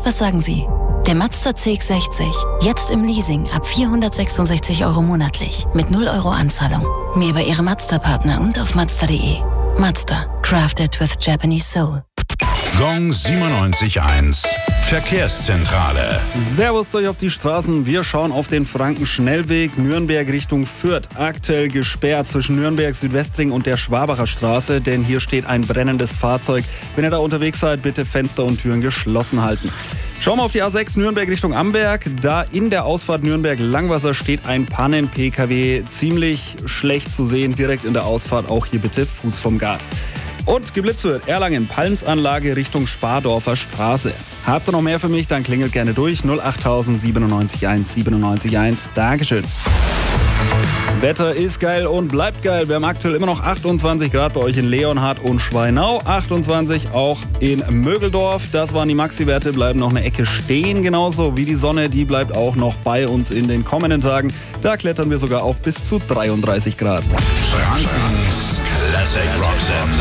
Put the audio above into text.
Was sagen Sie? Der Mazda CX-60. Jetzt im Leasing ab 466 € monatlich. Mit 0 € Anzahlung. Mehr über Ihre Mazda-Partner und auf Mazda.de. Mazda. Crafted with Japanese Soul. Gong 97.1. Verkehrszentrale. Servus euch auf die Straßen. Wir schauen auf den Frankenschnellweg Nürnberg Richtung Fürth. Aktuell gesperrt zwischen Nürnberg Südwestring und der Schwabacher Straße, denn hier steht ein brennendes Fahrzeug. Wenn ihr da unterwegs seid, bitte Fenster und Türen geschlossen halten. Schauen wir auf die A6 Nürnberg Richtung Amberg. Da in der Ausfahrt Nürnberg-Langwasser steht ein Pannen-PKW. Ziemlich schlecht zu sehen, direkt in der Ausfahrt. Auch hier bitte Fuß vom Gas. Und geblitzt wird Erlangen, Palmsanlage Richtung Spardorfer Straße. Habt ihr noch mehr für mich, dann klingelt gerne durch. 08000 97 1 97 1. Dankeschön. Wetter ist geil und bleibt geil. Wir haben aktuell immer noch 28 Grad bei euch in Leonhard und Schweinau. 28 auch in Mögeldorf. Das waren die Maxi-Werte, bleiben noch eine Ecke stehen. Genauso wie die Sonne, die bleibt auch noch bei uns in den kommenden Tagen. Da klettern wir sogar auf bis zu 33 Grad. Frankens Classic Rock Sender.